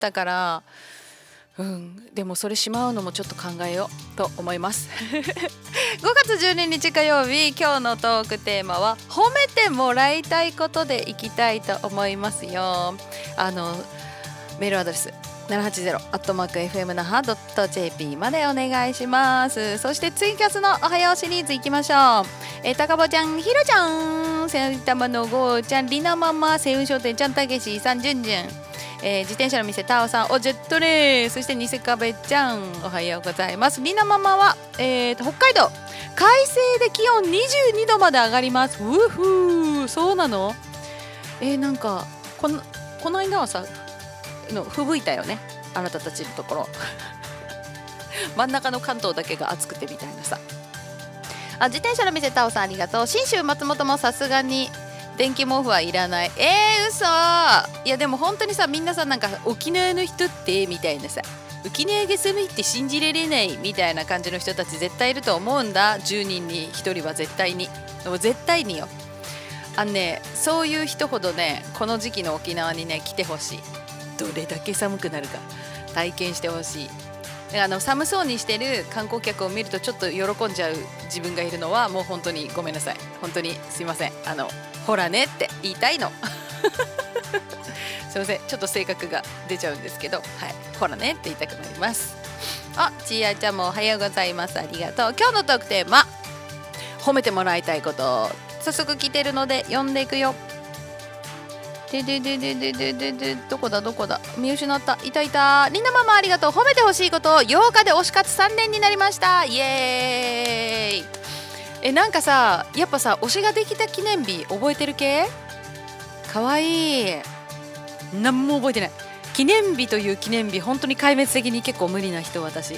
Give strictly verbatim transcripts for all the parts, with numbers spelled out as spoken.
ったから、うん、でもそれしまうのもちょっと考えようと思いますごがつじゅうににち火曜日、今日のトークテーマは褒めてもらいたいことでいきたいと思いますよ。あのメールアドレスななはちゼロ アットマーク エフエム 那覇 ドット ジェーピー までお願いします。そしてツイキャスのおはようシリーズいきましょう。えー、高坊ちゃん、ひろちゃん、埼玉のごーちゃん、りなママ、西雲商店ちゃん、たけしさん、じゅんじゅん、えー、自転車の店タオさん、おジェットレー、そしてニセカベちゃん、おはようございます。りなママは、えー、と北海道快晴で気温にじゅうにどまで上がります。うふー、そうなの？えー、なんかこのこの間はさの吹雪いたよね、あなたたちのところ真ん中の関東だけが暑くてみたいなさ。あ、自転車の店タオさん、ありがとう。信州松本もさすがに電気毛布はいらない。えー、嘘。いやでも本当にさ、みんなさ、なんか沖縄の人ってみたいなさ、沖縄が寒いって信じられないみたいな感じの人たち絶対いると思うんだ。じゅうにんにひとりは絶対に、でも絶対によ。あのね、そういう人ほどね、この時期の沖縄にね来てほしい。どれだけ寒くなるか体験してほしい。あの寒そうにしてる観光客を見るとちょっと喜んじゃう自分がいるのはもう本当にごめんなさい。本当にすいません。あのほらねって言いたいのすいません、ちょっと性格が出ちゃうんですけど、はい、ほらねって言いたくなります。あ、ちやちゃんもおはようございます。ありがとう。今日のトークテーマ、褒めてもらいたいこと、早速来てるので読んでいくよ。ででででででででどこだどこだ、見失った。いたいた。りんなママ、ありがとう。褒めてほしいこと、ようかで推し活さんねんになりました。イエーイ。え、なんかさ、やっぱさ、推しができた記念日覚えてる系？かわいい。何も覚えてない。記念日という記念日、本当に壊滅的に結構無理な人、私うん、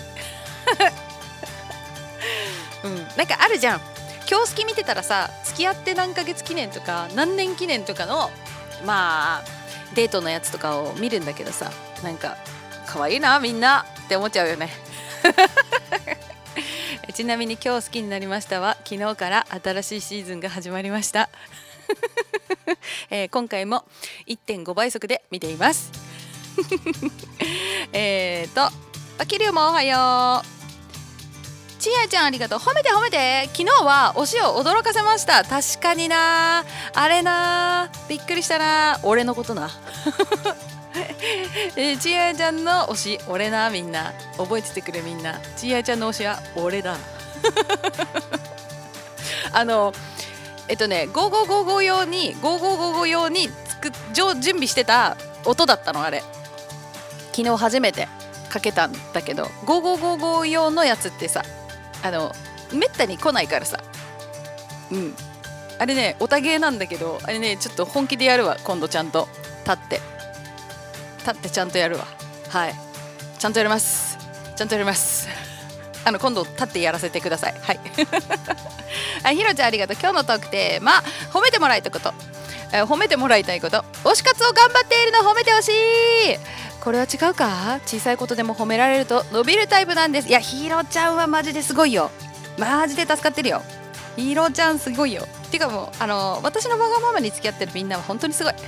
なんかあるじゃん。今日好き見てたらさ、付き合って何ヶ月記念とか何年記念とかのまあデートのやつとかを見るんだけどさ、なんか可愛いなみんなって思っちゃうよねちなみに今日好きになりましたは、昨日から新しいシーズンが始まりましたえー、今回も いってんご 倍速で見ていますえーとあきりゅうもおはよう。ちやちゃん、ありがとう。褒めて褒めて。昨日は推しを驚かせました。確かにな、あれな、びっくりしたな。俺のことなえちやちゃんの推し俺な。みんな覚えててくれ。みんなちやちゃんの推しは俺だあのえっとねごーごーごーごー用にごーごーごーごー用に作っ準備してた音だったの。あれ昨日初めてかけたんだけど、ごーごーごーごー用のやつってさ、あのめったに来ないからさ、うんあれね、おたげなんだけど、あれねちょっと本気でやるわ。今度ちゃんと立って立ってちゃんとやるわ。はい、ちゃんとやります。ちゃんとやりますあの今度立ってやらせてください。はいあ、ひろちゃん、ありがとう。今日のトークテーマ、褒めてもらいたいこと、えー褒めてもらいたいこと、推し活を頑張っているの褒めてほしい。これは違うか。小さいことでも褒められると伸びるタイプなんです。いや、ひろちゃんはマジですごいよ。マジで助かってるよ。ひろちゃんすごいよ。てかもうあの私のわがままに付き合ってるみんなは本当にすごい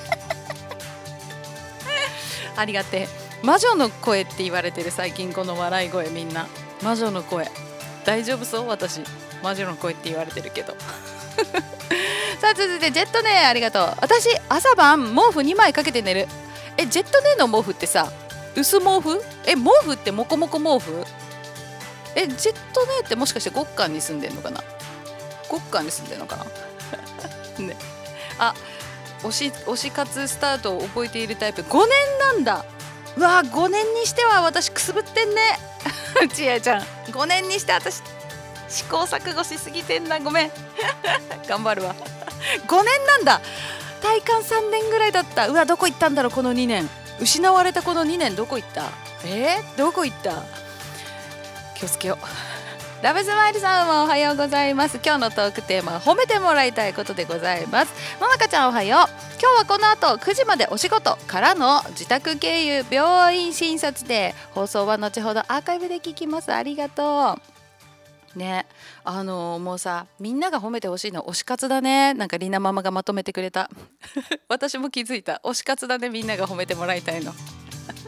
ありがてえ。魔女の声って言われてる最近、この笑い声。みんな魔女の声大丈夫そう？私魔女の声って言われてるけどさあ続いてジェットネー、ありがとう。私朝晩毛布にまいかけて寝る。え、ジェットネーの毛布ってさ、薄毛布？え、毛布ってモコモコ毛布？え、ジェットネーってもしかして極寒に住んでんのかな？極寒に住んでんのかなね、あ、推し推し活スタートを覚えているタイプごねんなんだ。うわ、ごねんにしては私くすぶってんねちやちゃんごねんにして私試行錯誤しすぎてんな。ごめん頑張るわごねんなんだ。体感さんねんぐらいだった。うわ、どこ行ったんだろうこのにねん。失われたこのにねんどこ行った？えー、どこ行った？気をつけよう。ラブスマイルさんもおはようございます。今日のトークテーマは褒めてもらいたいことでございます。のなかちゃんおはよう。今日はこの後くじまでお仕事からの自宅経由病院診察で、放送は後ほどアーカイブで聞きます。ありがとうね。あのー、もうさ、みんなが褒めてほしいのは推し活だね。なんかりなママがまとめてくれた私も気づいた。推し活だね、みんなが褒めてもらいたいの